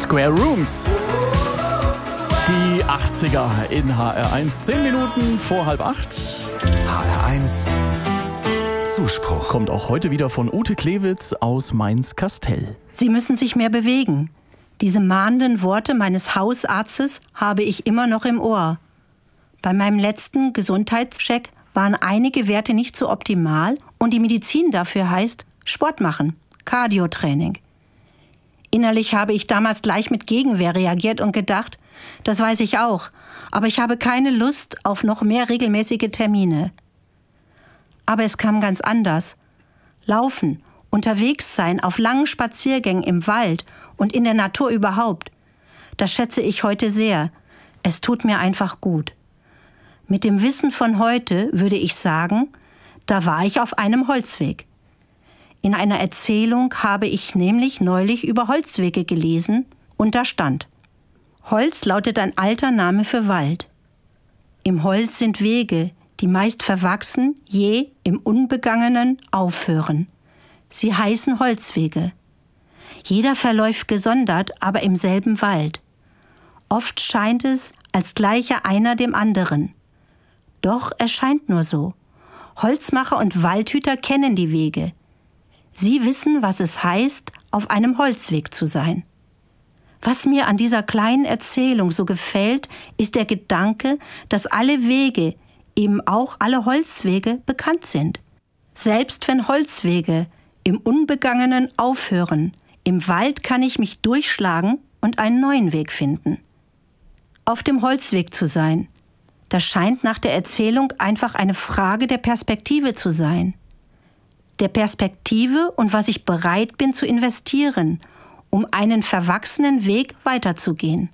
Square Rooms. Die 80er in HR1, 10 Minuten vor 7:30. HR1 Zuspruch. Kommt auch heute wieder von Ute Klewitz aus Mainz-Kastell. Sie müssen sich mehr bewegen. Diese mahnenden Worte meines Hausarztes habe ich immer noch im Ohr. Bei meinem letzten Gesundheitscheck waren einige Werte nicht so optimal und die Medizin dafür heißt Sport machen, Cardio-Training. Innerlich habe ich damals gleich mit Gegenwehr reagiert und gedacht, das weiß ich auch, aber ich habe keine Lust auf noch mehr regelmäßige Termine. Aber es kam ganz anders. Laufen, unterwegs sein auf langen Spaziergängen im Wald und in der Natur überhaupt, das schätze ich heute sehr. Es tut mir einfach gut. Mit dem Wissen von heute würde ich sagen, da war ich auf einem Holzweg. In einer Erzählung habe ich nämlich neulich über Holzwege gelesen und da stand: Holz lautet ein alter Name für Wald. Im Holz sind Wege, die meist verwachsen, je im Unbegangenen aufhören. Sie heißen Holzwege. Jeder verläuft gesondert, aber im selben Wald. Oft scheint es, als gleiche einer dem anderen. Doch es scheint nur so. Holzmacher und Waldhüter kennen die Wege. Sie wissen, was es heißt, auf einem Holzweg zu sein. Was mir an dieser kleinen Erzählung so gefällt, ist der Gedanke, dass alle Wege, eben auch alle Holzwege, bekannt sind. Selbst wenn Holzwege im Unbegangenen aufhören, im Wald kann ich mich durchschlagen und einen neuen Weg finden. Auf dem Holzweg zu sein, das scheint nach der Erzählung einfach eine Frage der Perspektive zu sein. Der Perspektive und was ich bereit bin zu investieren, um einen verwachsenen Weg weiterzugehen.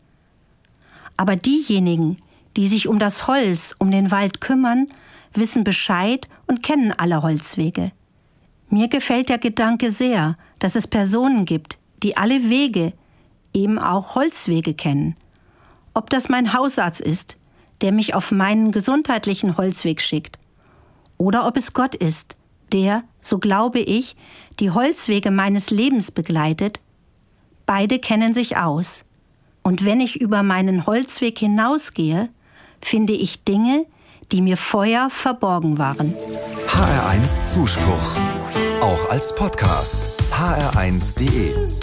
Aber diejenigen, die sich um das Holz, um den Wald kümmern, wissen Bescheid und kennen alle Holzwege. Mir gefällt der Gedanke sehr, dass es Personen gibt, die alle Wege, eben auch Holzwege kennen. Ob das mein Hausarzt ist, der mich auf meinen gesundheitlichen Holzweg schickt, oder ob es Gott ist, der, so glaube ich, die Holzwege meines Lebens begleitet. Beide kennen sich aus. Und wenn ich über meinen Holzweg hinausgehe, finde ich Dinge, die mir vorher verborgen waren. HR1 Zuspruch. Auch als Podcast. hr1.de